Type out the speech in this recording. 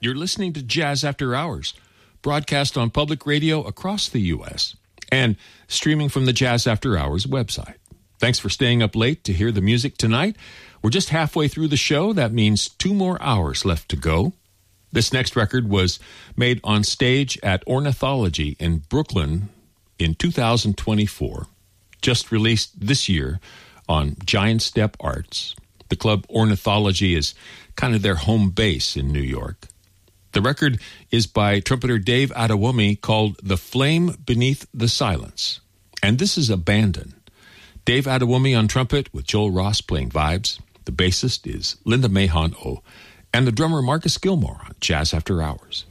You're listening to Jazz After Hours, broadcast on public radio across the U.S. and streaming from the Jazz After Hours website. Thanks for staying up late to hear the music tonight. We're just halfway through the show. That means 2 more hours left to go. This next record was made on stage at Ornithology in Brooklyn in 2024, just released this year on Giant Step Arts. The club Ornithology is kind of their home base in New York. The record is by trumpeter Dave Adewumi called The Flame Beneath the Silence. And this is Abandon. Dave Adewumi on trumpet with Joel Ross playing vibes. The bassist is Linda Mahon-O. And the drummer Marcus Gilmore on Jazz After Hours.